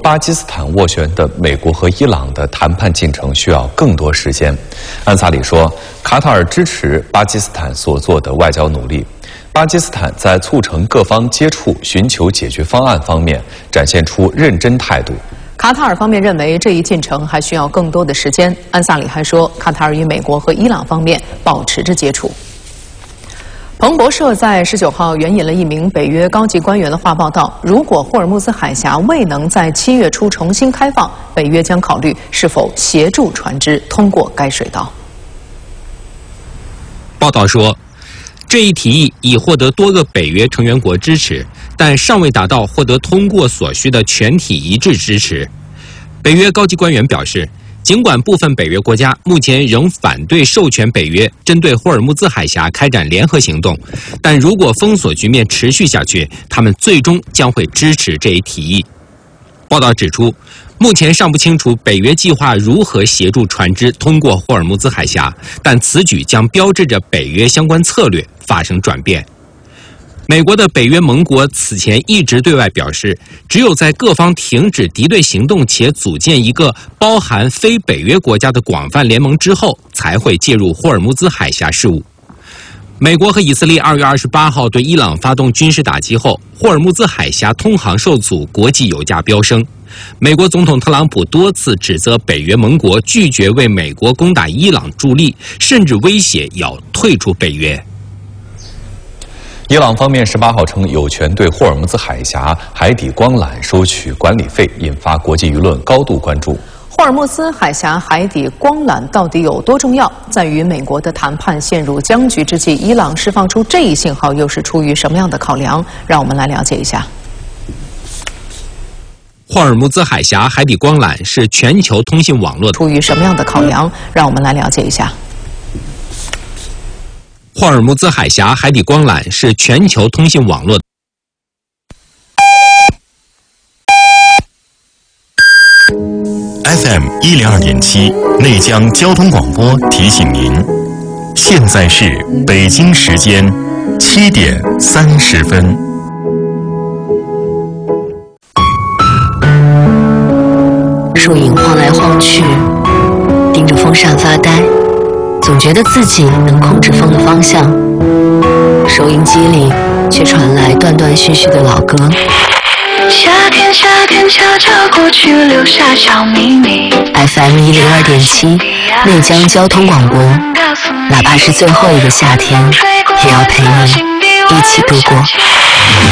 巴基斯坦斡旋的美国和伊朗的谈判进程需要更多时间。安萨里说，卡塔尔支持巴基斯坦所做的外交努力。巴基斯坦在促成各方接触、寻求解决方案方面展现出认真态度。 卡塔尔方面认为这一进程还需要更多的时间。安萨里还说，卡塔尔与美国和伊朗方面保持着接触。彭博社在19号援引了一名北约高级官员的话报道，如果霍尔木兹海峡未能在7月初重新开放，北约将考虑是否协助船只通过该水道。 报道说，这一提议已获得多个北约成员国支持，但尚未达到获得通过所需的全体一致支持。北约高级官员表示，尽管部分北约国家目前仍反对授权北约针对霍尔木兹海峡开展联合行动，但如果封锁局面持续下去，他们最终将会支持这一提议。报道指出，目前尚不清楚北约计划如何协助船只通过霍尔木兹海峡，但此举将标志着北约相关策略发生转变。美国的北约盟国此前一直对外表示，只有在各方停止敌对行动且组建一个包含非北约国家的广泛联盟之后，才会介入霍尔木兹海峡事务。美国和以色列2月28号对伊朗发动军事打击后，霍尔木兹海峡通航受阻，国际油价飙升。美国总统特朗普多次指责北约盟国拒绝为美国攻打伊朗助力，甚至威胁要退出北约。 伊朗方面18号称有权对霍尔木兹海峡海底光缆收取管理费，引发国际舆论高度关注。 霍尔木兹海峡海底光缆到底有多重要？在与美国的谈判陷入僵局之际，伊朗释放出这一信号又是出于什么样的考量？让我们来了解一下。 霍尔木兹海峡海底光缆是全球通信网络出于什么样的考量？让我们来了解一下。 霍尔木兹海峡海底光缆是全球通信网络。 FM 102.7内江交通广播提醒您，现在是北京时间7点30分。 树影晃来晃去，盯着风扇发呆，总觉得自己能控制风的方向，收音机里却传来断断续续的老歌。 夏天夏天悄悄过去，留下小秘密。 FM 102.7内江交通广播，哪怕是最后一个夏天，也要陪你一起度过。